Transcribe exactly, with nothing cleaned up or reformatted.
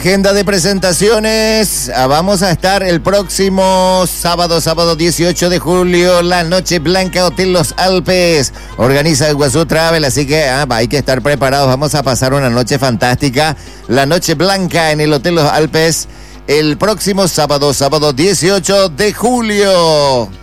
Agenda de presentaciones. Vamos a estar el próximo sábado, sábado dieciocho de julio, la Noche Blanca Hotel Los Alpes. Organiza el Guazú Travel, así que ah, hay que estar preparados. Vamos a pasar una noche fantástica. La Noche Blanca en el Hotel Los Alpes el próximo sábado, sábado dieciocho de julio.